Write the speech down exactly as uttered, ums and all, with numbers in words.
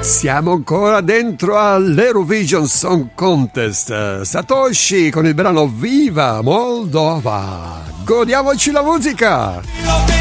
Siamo ancora dentro all'Eurovision Song Contest. Satoshi con il brano Viva Moldova. Godiamoci la musica!